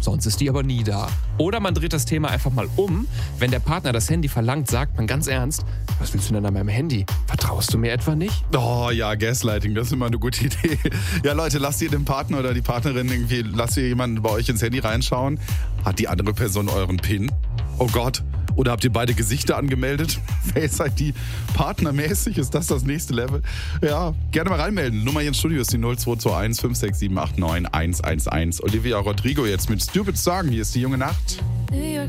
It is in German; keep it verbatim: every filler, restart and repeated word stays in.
sonst ist die aber nie da. Oder man dreht das Thema einfach mal um. Wenn der Partner das Handy verlangt, sagt man ganz ernst, was willst du denn an meinem Handy? Vertraust du mir etwa nicht? Oh ja, Gaslighting, das ist immer eine gute Idee. Ja Leute, lasst ihr den Partner oder die Partnerin irgendwie, lasst ihr jemanden bei euch ins Handy reinschauen? Hat die andere Person euren PIN? Oh Gott. Oder habt ihr beide Gesichter angemeldet? Face I D partnermäßig, ist das das nächste Level? Ja, gerne mal reinmelden. Nummer hier ins Studio ist die null zwei zwei eins fünf sechs sieben acht neun eins eins eins. Olivia Rodrigo jetzt mit Stupid Song. Hier ist die junge Nacht.